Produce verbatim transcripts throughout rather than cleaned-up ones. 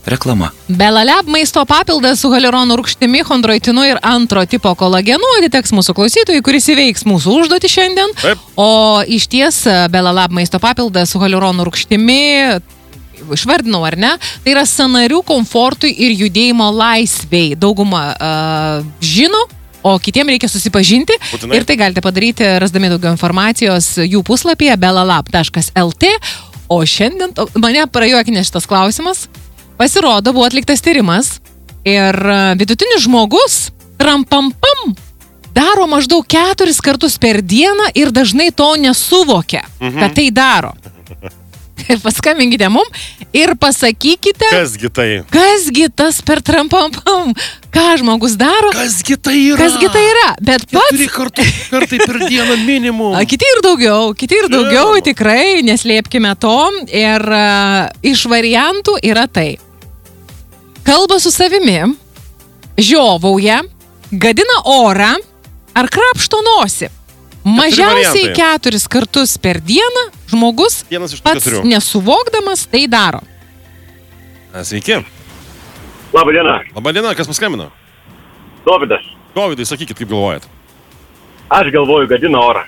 Reklama. Belalab maisto papildas su hialuronų rūgštimi, chondroitinu ir antro tipo kolagenu atiteks mūsų klausytojui, kuris įveiks mūsų užduotį šiandien. Taip. O iš ties Belalab maisto papildas su hialuronų rūgštimi, išvardinau ar ne, tai yra sąnarių komfortui ir judėjimo laisvei. Dauguma uh, žino, o kitiems reikia susipažinti. Būtinai. Ir tai galite padaryti, rasdami daugiau informacijos jų puslapyje belalab taškas lt. O šiandien mane prajuokinė šitas klausimas. Pasirodo, buvo atliktas tyrimas ir vidutinis žmogus trampampam daro maždaug keturis kartus per dieną ir dažnai to nesuvokia, mhm. kad tai daro. Ir paskambinkite mum ir pasakykite, Kasgi tai? Kasgi tas per trampampam, ką žmogus daro. Kasgi tai yra? Kasgi tai yra, bet pats... Keturi kartų, kartai per dieną minimum. A, kiti ir daugiau, kiti ir daugiau, Yeah. tikrai, neslėpkime to. Ir uh, iš variantų yra tai. Kalba su savimi, žiovauja, gadina orą ar krapšto nosį. Mažiausiai variantai. keturis kartus per dieną žmogus Vienas iš tų pats keturių. nesuvokdamas tai daro. Sveiki. Labą dieną, Labą dieną, kas paskambino? Dovydas. Dovydai, sakykit, kaip galvojat. Aš galvoju, gadina orą.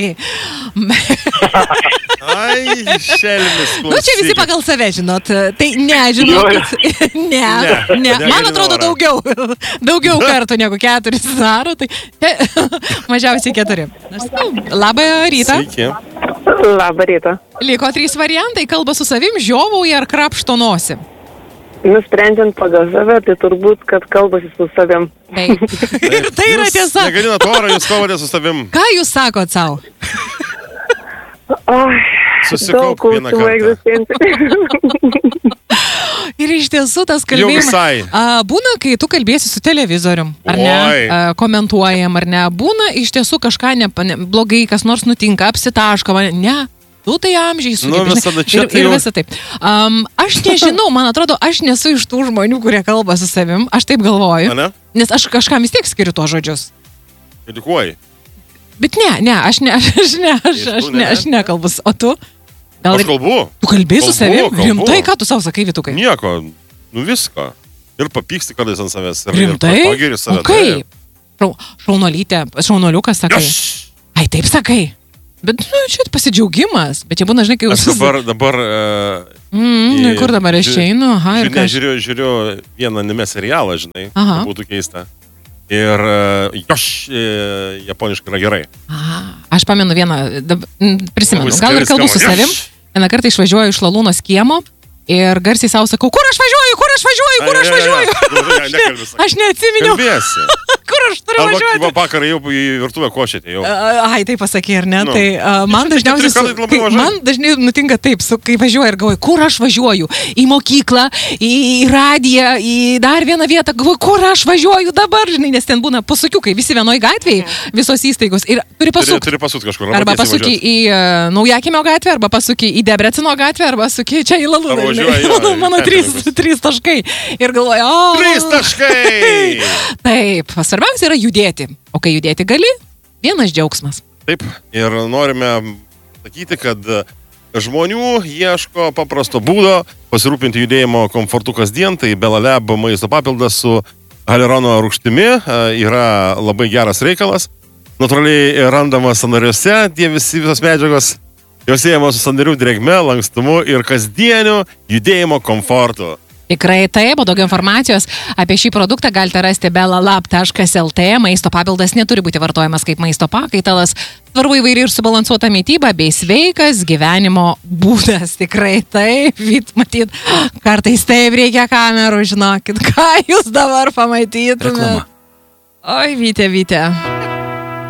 Ai, šelmis, klausykit. Nu, čia visi pagal save, žinot. Tai ne, žinokit. Ne, ne, ne, man negadina atrodo orą. daugiau. Daugiau kartų negu keturis daro. Tai mažiausiai keturi. Labą rytą. Sveiki. Labą rytą. Liko trys variantai. Kalba su savim, žiovauja ar krapšto nosį. Nusprendžiant pagal save, tai turbūt, kad kalbasi su savim. Taip. Tai yra tiesa. Negadinat orą, jūs kovate su savim. Ką jūs sakot savo? Ai, Susikaupk daug vieną klausimų kartą. egzistencijai. Ir iš tiesų tas Jau kalbėjimas... visai. A, būna, kai tu kalbėsi su televizorium, ar ne? Oi. A, komentuojam, ar ne? Būna iš tiesų kažką ne, ne, blogai, kas nors nutinka, apsitaško, ne? Tu tai amžiai Nu, sugebi. visada čia ir, tai ir jau- visą taip. Um, aš nežinau, man atrodo, aš nesu iš tų žmonių, kurie kalba su savim. Aš taip galvoju. A, ne? Nes aš kažkam vis tiek skiriu tos žodžius. Edikuoji. Bet ne, ne, aš ne, aš, aš ne, aš, Ir tu aš, ne, ne? aš nekalbu. O tu? Gal Aš ir- kalbu. Tu kalbėjai su Kalbu, savim? kalbu. Rimtai, ką tu savo sakai, Vytukai? Nieko. Nu visko. Ir papyksti kartais ant savęs. Ir, Rimtai? Ir pagiri save. O kaip? Šau, šaunolytė, šaunoliukas sakai. Aš. Ai, taip sakai. Bet, nu, čia pasidžiaugimas. Bet čia būna, žinai, kai jūs... Aš dabar, dabar uh, Mm, į- kur dabar aš ži- čia einu? Aha, ir žiūrė, ką? aš- žiūriu, žiūriu vieną anime serialą, žinai. Aha. Tai būtų keista. Ir uh, još, uh, japoniškai yra gerai. Aha, aš pamenu vieną, dab, m, prisimenu, Labai gal ir skamba. kalbu su savim. Još. Vieną kartą išvažiuoju iš Lalūnos kiemo ir garsiai savo sakau, kur aš važiuoju, kur aš važiuoju, kur aš Ai, ai, ai, važiuoju. ai. Nu, ne, Aš, nekalbi, ne, sakai. aš neatsiminiau, Kalbėsi. kur aš turiu Arba važiuoti. vakar jau į virtuvę košėte jau. A, Ai, tai pasakė, ar ne? Nu. Tai uh, man Čia dažniausiai, keturi kartai su, labai kai, mažai. man dažnai nutinka taip, su, kai važiuoju ir galvoju, kur aš važiuoju? Į mokyklą, į, į radiją, į dar vieną vietą, galvoju, kur aš važiuoju dabar, žinai, nes ten būna pasukiukai, visi vienoj gatvėje, visos įstaigos ir turi Turi, pasukti. turi pasukti kažkur. Arba tiesiai pasuki važiuot. į uh, Naujakimio gatvę, arba pasuki į Debrecino gatvę, arba pasuki čia į Lalūną. Arba žinai. važiuoji, jo, į Mano trys, Kempingus. trys taškai. Ir galvoju, o. Trys taškai! Taip, svarbiausia yra judėti. O kai judėti gali, vienas džiaugsmas. Taip, ir norime sakyti, kad žmonių ieško paprasto būdo pasirūpinti judėjimo komfortu kasdien, tai Belalab maisto papildas su hialurono rūgštimi yra labai geras reikalas. Natūraliai randamas sąnariuose, tie visi visos medžiagos, jos siejamos su sąnarių drėgme, lankstumu ir kasdieniu judėjimo komfortu. Tikrai taip, o daugiau informacijos apie šį produktą galite rasti belalab taškas lt. Maisto papildas neturi būti vartojamas kaip maisto pakaitalas. Svarbu įvairi ir subalansuota mytyba bei sveikas gyvenimo būdas. Tikrai taip, vyt, matyt, kartais taip reikia kamerų, žinokit, ką jūs dabar pamatytumėte. Reklama. Oi, Vytė, Vytė.